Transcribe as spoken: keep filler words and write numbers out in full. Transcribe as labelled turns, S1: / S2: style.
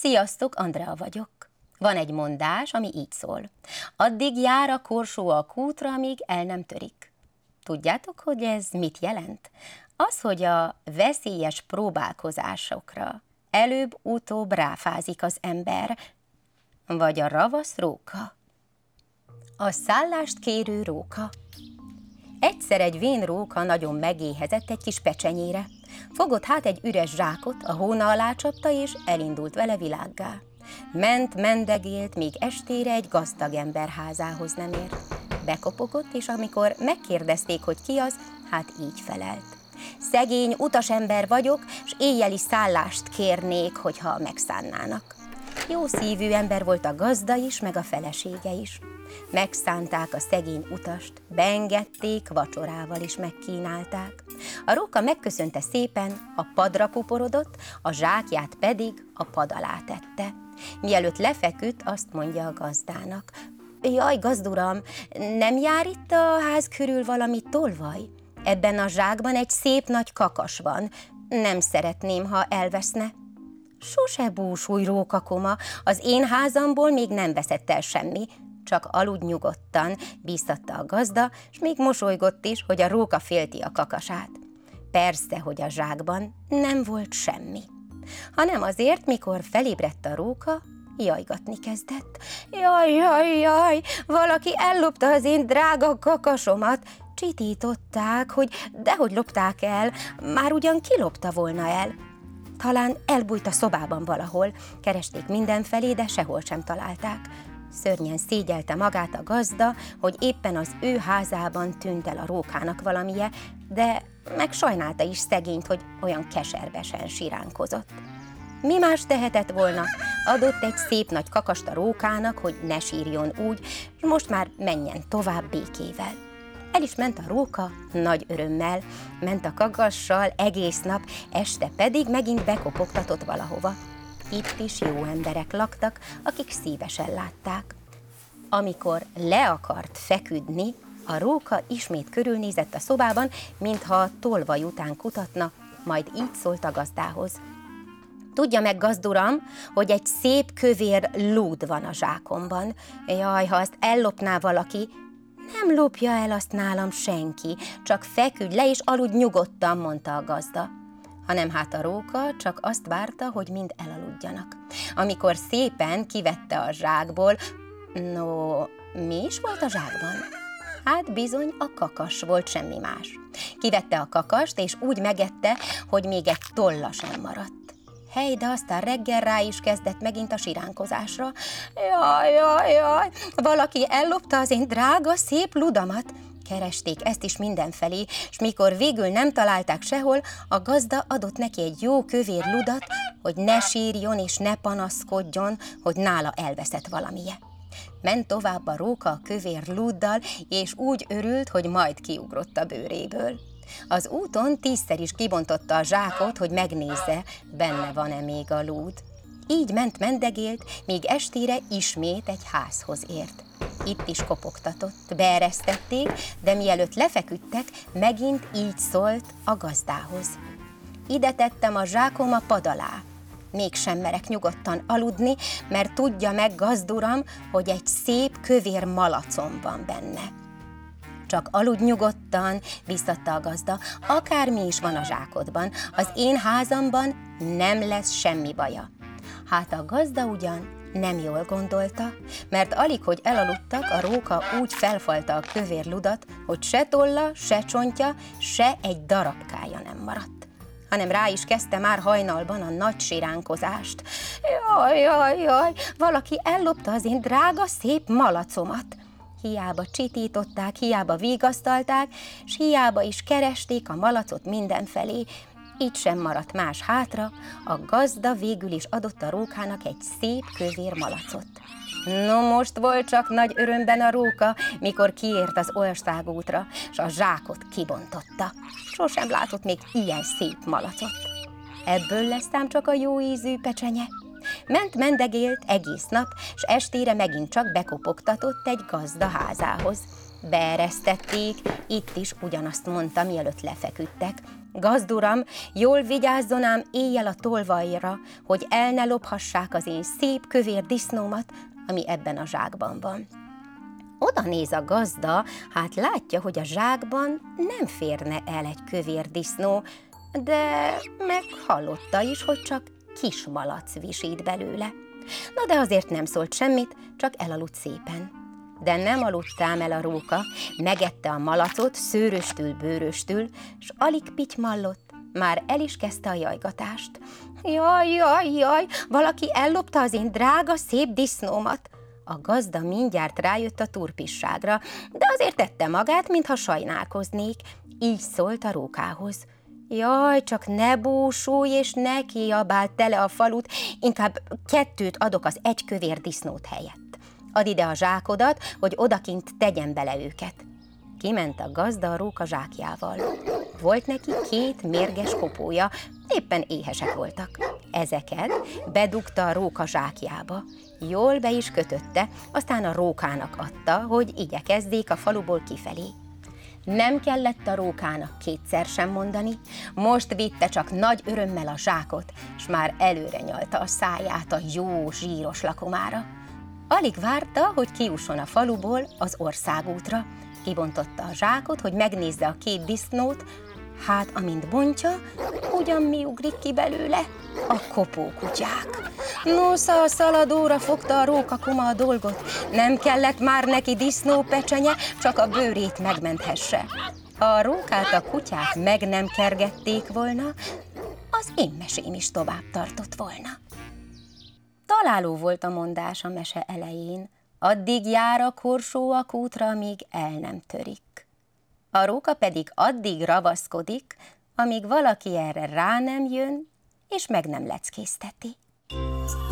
S1: Sziasztok, Andrea vagyok. Van egy mondás, ami így szól. Addig jár a korsó a kútra, amíg el nem törik. Tudjátok, hogy ez mit jelent? Az, hogy a veszélyes próbálkozásokra előbb-utóbb ráfázik az ember, vagy a ravasz róka. A szállást kérő róka. Egyszer egy vén róka nagyon megéhezett egy kis pecsenyére. Fogott hát egy üres zsákot, a hóna alá csapta, és elindult vele világgá. Ment, mendegélt, míg estére egy gazdag ember házához nem ért. Bekopogott, és amikor megkérdezték, hogy ki az, hát így felelt. Szegény utasember vagyok, s éjjeli szállást kérnék, hogyha megszánnának. Jó szívű ember volt a gazda is, meg a felesége is. Megszánták a szegény utast, beengedték, vacsorával is megkínálták. A róka megköszönte szépen, a padra puporodott, a zsákját pedig a pad alá tette. Mielőtt lefeküdt, azt mondja a gazdának: Jaj, gazduram, nem jár itt a ház körül valami tolvaj? Ebben a zsákban egy szép nagy kakas van, nem szeretném, ha elveszne. Sose búsulj, rókakoma, az én házamból még nem veszett el semmi, csak aludj nyugodtan, bíztatta a gazda, s még mosolygott is, hogy a róka félti a kakasát. Persze, hogy a zsákban nem volt semmi, hanem azért, mikor felébredt a róka, jajgatni kezdett. Jaj, jaj, jaj, valaki ellopta az én drága kakasomat. Csitították, hogy dehogy lopták el, már ugyan kilopta volna el. Talán elbújt a szobában valahol, keresték mindenfelé, de sehol sem találták. Szörnyen szégyelte magát a gazda, hogy éppen az ő házában tűnt el a rókának valamije, de meg sajnálta is szegényt, hogy olyan keservesen siránkozott. Mi más tehetett volna? Adott egy szép nagy kakast a rókának, hogy ne sírjon úgy, és most már menjen tovább békével. El is ment a róka nagy örömmel, ment a kakassal egész nap, este pedig megint bekopogtatott valahova. Itt is jó emberek laktak, akik szívesen látták. Amikor le akart feküdni, a róka ismét körülnézett a szobában, mintha a tolvaj után kutatna, majd így szólt a gazdához. Tudja meg, gazduram, hogy egy szép kövér lúd van a zsákomban. Jaj, ha azt ellopná valaki, nem lopja el azt nálam senki, csak feküdj le és aludj nyugodtan, mondta a gazda. Hanem hát a róka csak azt várta, hogy mind elaludjanak. Amikor szépen kivette a zsákból, no, mi is volt a zsákban? Hát bizony a kakas volt, semmi más. Kivette a kakast, és úgy megette, hogy még egy tolla sem maradt. Hely, de aztán reggel rá is kezdett megint a siránkozásra. Jaj, jaj, jaj, valaki ellopta az én drága, szép ludamat. Keresték ezt is mindenfelé, és mikor végül nem találták sehol, a gazda adott neki egy jó kövér ludat, hogy ne sírjon és ne panaszkodjon, hogy nála elveszett valamije. Ment tovább a róka a kövér luddal, és úgy örült, hogy majd kiugrott a bőréből. Az úton tízszer is kibontotta a zsákot, hogy megnézze, benne van-e még a lúd. Így ment mendegélt, míg estére ismét egy házhoz ért. Itt is kopogtatott, beeresztették, de mielőtt lefeküdtek, megint így szólt a gazdához. Ide tettem a zsákom a pad alá. Mégsem merek nyugodtan aludni, mert tudja meg, gazduram, hogy egy szép kövér malacom van benne. Csak aludj nyugodtan, biztatta a gazda, akármi is van a zsákodban, az én házamban nem lesz semmi baja. Hát a gazda ugyan nem jól gondolta, mert alig, hogy elaludtak, a róka úgy felfalta a kövér ludat, hogy se tolla, se csontja, se egy darabkája nem maradt, hanem rá is kezdte már hajnalban a nagy siránkozást. Jaj, jaj, jaj, valaki ellopta az én drága, szép malacomat. Hiába csitították, hiába vigasztalták, s hiába is keresték a malacot mindenfelé, így sem maradt más hátra, a gazda végül is adott a rókának egy szép kövér malacot. No, most volt csak nagy örömben a róka, mikor kiért az országútra, s a zsákot kibontotta. Sosem látott még ilyen szép malacot. Ebből lesz ám csak a jó ízű pecsenye. Ment mendegélt egész nap, s estére megint csak bekopogtatott egy gazda házához. Beeresztették, itt is ugyanazt mondta, mielőtt lefeküdtek. Gazduram, jól vigyázzon ám éjjel a tolvajra, hogy el ne lophassák az én szép kövér disznómat, ami ebben a zsákban van. Oda néz a gazda, hát látja, hogy a zsákban nem férne el egy kövér disznó, de meghallotta is, hogy csak kis malac visít belőle. Na de azért nem szólt semmit, csak elaludt szépen. De nem aludtám el a róka, megette a malacot szőröstül, bőröstül, s alig pitymallott, már el is kezdte a jajgatást. Jaj, jaj, jaj, valaki ellopta az én drága, szép disznómat. A gazda mindjárt rájött a turpisságra, de azért tette magát, mintha sajnálkoznék. Így szólt a rókához. Jaj, csak ne búsulj és ne kiabáld tele a falut, inkább kettőt adok az egy kövér disznót helyett. Add ide a zsákodat, hogy odakint tegyen bele őket. Kiment a gazda a róka zsákjával. Volt neki két mérges kopója, éppen éhesek voltak. Ezeket bedugta a róka zsákjába. Jól be is kötötte, aztán a rókának adta, hogy igyekezzék a faluból kifelé. Nem kellett a rókának kétszer sem mondani, most vitte csak nagy örömmel a zsákot, s már előre nyalta a száját a jó, zsíros lakomára. Alig várta, hogy kijusson a faluból az országútra. Kibontotta a zsákot, hogy megnézze a két disznót, hát amint bontja, ugyan mi ugrik ki belőle? A kopókutyák. Nosza, a szaladóra fogta a rókakuma a dolgot. Nem kellett már neki disznópecsenye, csak a bőrét megmenthesse. Ha a rókát a kutyák meg nem kergették volna, az én mesém is tovább tartott volna. Találó volt a mondás a mese elején, addig jár a korsó a kútra, amíg el nem törik. A róka pedig addig ravaszkodik, amíg valaki erre rá nem jön, és meg nem leckézteti.